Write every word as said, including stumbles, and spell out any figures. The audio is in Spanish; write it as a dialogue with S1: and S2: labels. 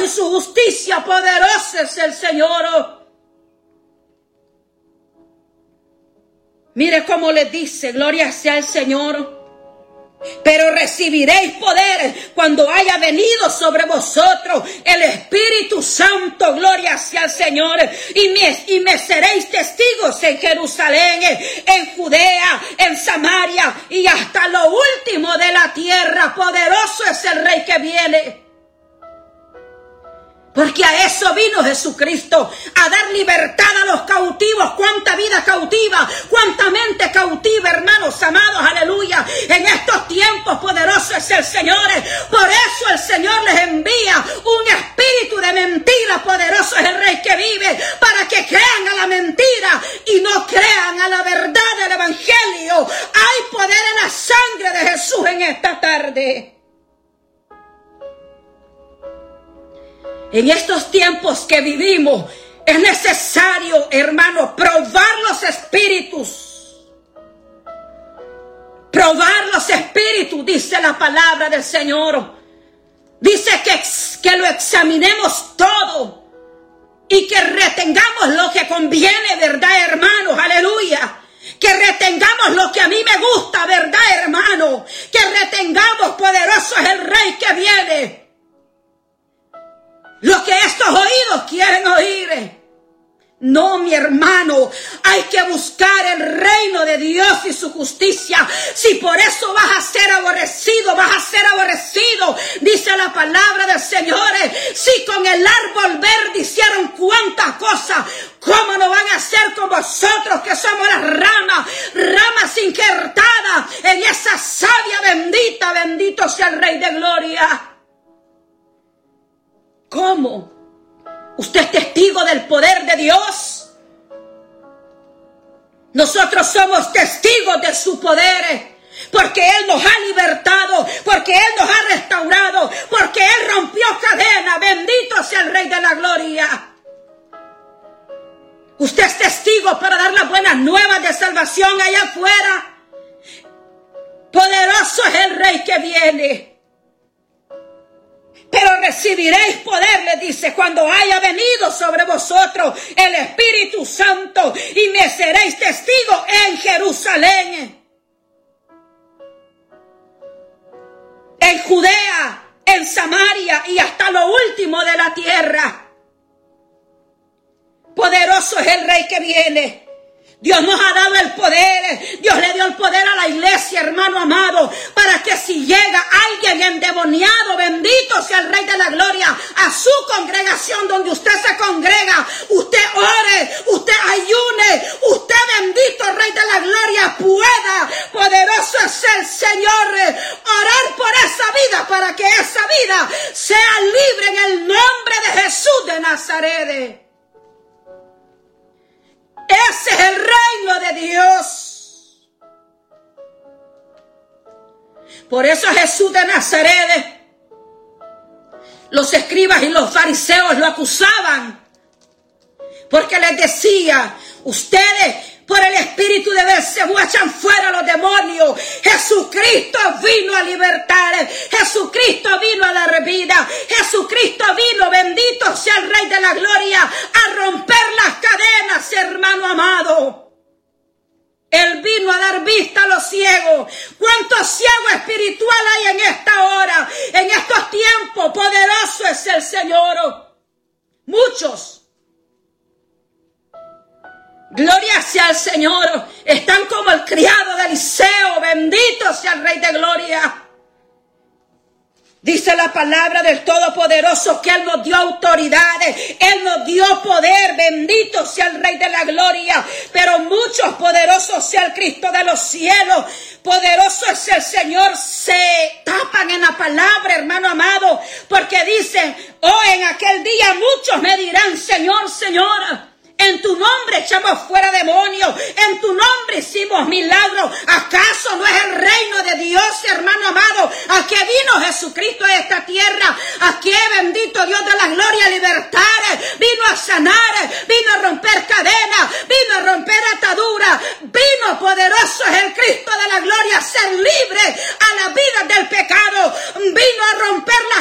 S1: y su justicia. Poderoso es el Señor. Mire cómo le dice, gloria sea el Señor. Pero recibiréis poder cuando haya venido sobre vosotros el Espíritu Santo, gloria sea el Señor, y me, y me seréis testigos en Jerusalén, en Judea, en Samaria y hasta lo último de la tierra. Poderoso es el Rey que viene. Porque a eso vino Jesucristo, a dar libertad a los cautivos. Cuánta vida cautiva, cuánta mente cautiva, hermanos amados, aleluya. En estos tiempos poderoso es el Señor. Por eso el Señor les envía un espíritu de mentira. Poderoso es el Rey que vive, para que crean a la mentira y no crean a la verdad del Evangelio. Hay poder en la sangre de Jesús en esta tarde. En estos tiempos que vivimos es necesario, hermano, probar los espíritus. Probar los espíritus, dice la palabra del Señor. Dice que, que lo examinemos todo y que retengamos lo que conviene, ¿verdad, hermanos? Aleluya. Que retengamos lo que a mí me gusta, ¿verdad, hermano? Que retengamos, poderoso es el Rey que viene. Lo que estos oídos quieren oír. No, mi hermano, hay que buscar el reino de Dios y su justicia. Si por eso vas a ser aborrecido, vas a ser aborrecido, dice la palabra del Señor. Si con el árbol verde hicieron cuantas cosas, ¿cómo no van a ser con vosotros que somos las ramas, ramas injertadas en esa savia bendita? Bendito sea el Rey de Gloria. ¿Cómo? ¿Usted es testigo del poder de Dios? Nosotros somos testigos de su poder, porque Él nos ha libertado, porque Él nos ha restaurado, porque Él rompió cadenas. Bendito sea el Rey de la Gloria. Usted es testigo para dar las buenas nuevas de salvación allá afuera. Poderoso es el Rey que viene. Pero recibiréis poder, le dice, cuando haya venido sobre vosotros el Espíritu Santo, y me seréis testigos en Jerusalén, en Judea, en Samaria y hasta lo último de la tierra. Poderoso es el Rey que viene. Dios nos ha dado el poder. Dios le dio el poder a la iglesia, hermano amado, para que si llega alguien endemoniado, bendito sea el Rey de la Gloria, a su congregación donde usted se congrega, usted ore, usted ayune, usted, bendito Rey de la Gloria, pueda, poderoso es el Señor, orar por esa vida, para que esa vida sea libre en el nombre de Jesús de Nazaret. Ese es el reino de Dios. Por eso Jesús de Nazaret, los escribas y los fariseos lo acusaban, porque les decía: ustedes por el espíritu de Beelzebú echan fuera los demonios. Jesucristo vino a libertar. Jesucristo vino a dar vida. Jesucristo vino, bendito sea el Rey de la Gloria, a romper las cadenas, hermano amado. Él vino a dar vista a los ciegos. ¿Cuántos ciegos espirituales hay en esta hora? En estos tiempos, poderoso es el Señor. Muchos. Gloria sea al Señor. Están como el criado de Eliseo. Bendito sea el Rey de Gloria. Dice la palabra del Todopoderoso que Él nos dio autoridades, Él nos dio poder. Bendito sea el Rey de la Gloria. Pero muchos, poderosos sea el Cristo de los cielos, poderoso es el Señor, se tapan en la palabra, hermano amado, porque dicen: oh, en aquel día muchos me dirán: Señor, Señor, en tu nombre echamos fuera demonios, en tu nombre hicimos milagros. ¿Acaso no es el reino de Dios, hermano amado? ¿A qué vino Jesucristo a esta tierra? ¿A qué, bendito Dios de la gloria, libertar? Vino a sanar, vino a romper cadenas, vino a romper ataduras, vino, poderoso es el Cristo de la gloria, a ser libre a la vida del pecado, vino a romper las